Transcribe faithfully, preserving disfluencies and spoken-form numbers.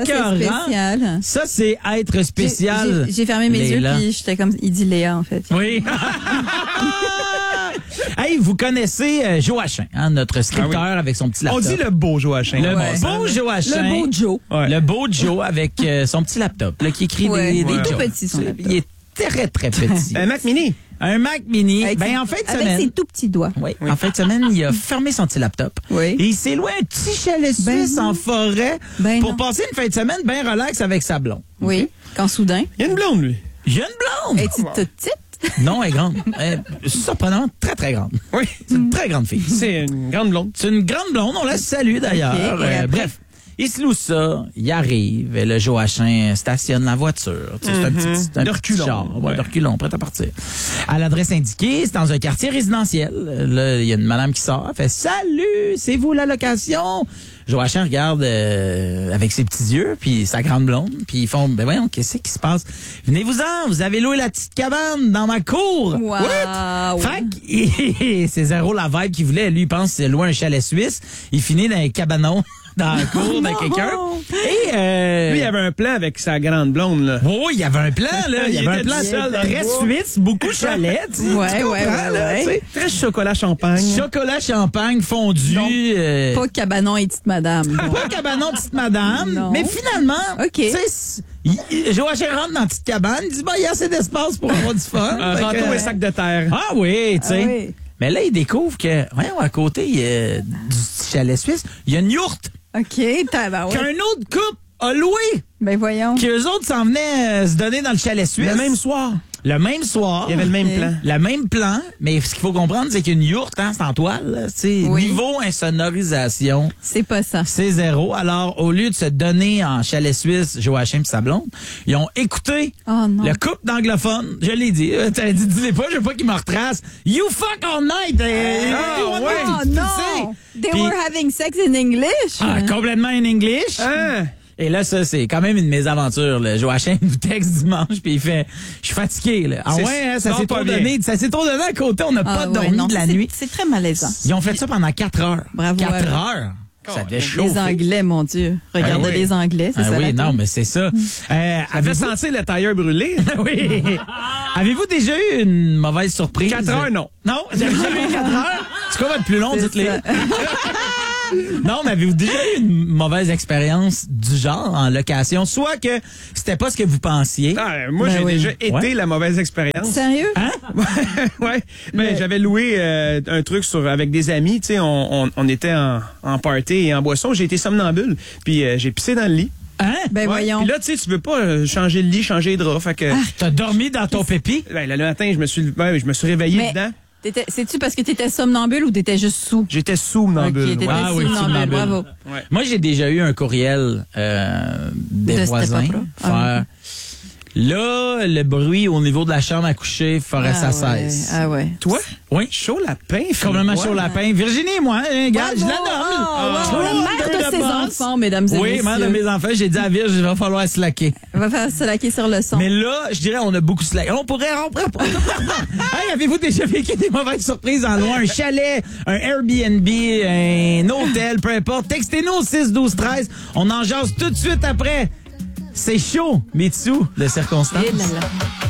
écœurant. spécial. Ça, c'est être spécial. J'ai, j'ai, j'ai fermé mes Léla. yeux puis j'étais comme, il dit Léa, en fait. Oui. Hey, vous connaissez euh, Joachim, hein, notre scripteur Ah oui. avec son petit On laptop. dit le beau Joachim. Le Ouais. beau Joachim. Le beau Joe. Ouais. Le beau Joe avec euh, son petit laptop, là, qui écrit Ouais. des, des Ouais. Tout jokes. petit, son laptop. Il est très, très petit. Un Mac Mini. Un Mac Mini. Avec Ben, ses- en fin de Avec semaine. ses tout petits doigts. Oui. En fin de semaine, il a fermé son petit laptop. Oui. Et il s'est loué un petit chalet Ben suisse non. en forêt Ben pour non. passer une fin de semaine bien relax avec sa blonde. Oui. Quand soudain. Il y a une blonde, lui. Jeune blonde! Es-tu toute petite? Non, elle est grande. Elle est surprenamment très, très grande. Oui. C'est une très grande fille. C'est une grande blonde. C'est une grande blonde, on la salue d'ailleurs. Ok, et Euh, après? bref, il se loue ça, il arrive, et le Joachim stationne la voiture. Tu sais, c'est un petit, c'est un De petit reculons. char, ouais, Ouais. de reculons, prêt à partir. À l'adresse indiquée, c'est dans un quartier résidentiel. Là, il y a une madame qui sort, elle fait « Salut, c'est vous la location? » Joachim regarde euh, avec ses petits yeux, puis sa grande blonde, puis ils font « Ben voyons, qu'est-ce qui se passe? Venez-vous-en, vous avez loué la petite cabane dans ma cour. » Wow. What? Fait que c'est zéro la vibe qu'il voulait. Lui, il pense que c'est louer un chalet suisse. Il finit dans un cabanon dans la cour de quelqu'un. Et euh, Lui, il avait un plan avec sa grande blonde, là. oh, il y avait un plan, là. Il y Il avait un était plan tout seul dans le très bois. suisse, beaucoup de chalets. tu- tu Ouais, comprends, ouais, ouais, là, ouais. tu sais. Très chocolat champagne. Chocolat, champagne, fondu. Non. euh, Pas cabanon et petite madame. Bon. pas cabanon, petite madame. Non. Mais finalement, OK. tu sais, c'est- il- il- Joachim rentre dans la petite cabane. Il dit, bon, il y a assez d'espace pour avoir du fun. Un Fait que, râteau euh, et sac de terre. Ah oui, tu sais. Ah oui. Mais là, il découvre que, voyons, à côté il y a du chalet suisse, il y a une yourte OK, tabarouette. qu'un autre couple a loué. Ben voyons. Qu'eux autres s'en venaient euh, se donner dans le chalet suisse. Le même soir. Le même soir. Il y avait le même Ok. plan. Le même plan, mais ce qu'il faut comprendre, c'est qu'une yourte, hein, c'est en toile, là, tu sais, Oui. niveau insonorisation, C'est pas ça. c'est zéro. Alors, au lieu de se donner en chalet suisse, Joachim et sa blonde, ils ont écouté Oh non. le couple d'anglophones. Je l'ai dit. Euh, T'as dit, dis-les pas, je veux pas qu'ils me retracent. You fuck all night! euh, Ah, you want ouais. me Oh to- tu non! sais. They Puis- were having sex in English? Ah, complètement in English. Hein? Et là, ça, c'est quand même une mésaventure. Là. Joachim nous texte dimanche, puis il fait « Je suis fatigué. » là. Ah C'est- ouais, hein, ça ça s'est va trop pas bien. donné. Ça s'est trop donné à côté. On n'a Ah, pas ouais, dormi non, de la c'est- nuit. C'est très malaisant. Ils ont fait ça pendant quatre heures. Bravo à Quatre eux. heures. Ça devait chauffer. Les Anglais, mon Dieu. Regardez Ah oui. les Anglais, c'est Ah ça. oui, la non, toune? mais c'est ça. Euh, Ça fait avez-vous... sentir le tailleur brûlé. oui. Avez-vous déjà eu une mauvaise surprise? Quatre heures, non. Non? J'avais jamais eu quatre heures? C'est quoi votre plus long, C'est dites-les? ça. Non, mais avez-vous déjà eu une mauvaise expérience du genre en location? Soit que c'était pas ce que vous pensiez. Ah, moi, Ben j'ai oui. déjà été Ouais. la mauvaise expérience. Sérieux? Hein? ouais. Ben, Le- j'avais loué euh, un truc sur avec des amis, tu sais, on, on, on était en, en party et en boisson, j'ai été somnambule, puis euh, j'ai pissé dans le lit. Hein? Ben Ouais. voyons. Puis là, tu sais, tu veux pas euh, changer le lit, changer les draps, fait que T'as dormi dans ton pépi? ben, le matin, je me suis ouais, je me suis réveillé Mais- dedans. T'étais- C'est-tu parce que t'étais somnambule ou t'étais juste sous? J'étais somnambule. Ok, t'étais ouais. Ah oui, somnambule, somnambule. bravo. Ouais. Moi, j'ai déjà eu un courriel euh, des De cette voisins. époque-là? Ah Faire, là, le bruit au niveau de la chambre à coucher ferait Ah sa ouais, cesse. Ah ouais. Toi? Oui. Chaud lapin, Complètement Philippe. chaud lapin. Virginie et moi, hein, gars, je la Bravo! nomme. Oh, wow. Je la La nomme mère de de ses boss. enfants, mesdames et Oui, messieurs. mère de mes enfants, j'ai dit à Virge, il va falloir slacker. On va faire slacker sur le son. Mais là, je dirais, on a beaucoup slacké. On pourrait, on pourrait pas. Hey, avez-vous déjà vécu des mauvaises surprises en loin? Un chalet, un Airbnb, un hôtel, peu importe. Textez-nous au six douze treize. On en jase tout de suite après. C'est chaud, Mitsu, de circonstances. Eh là là.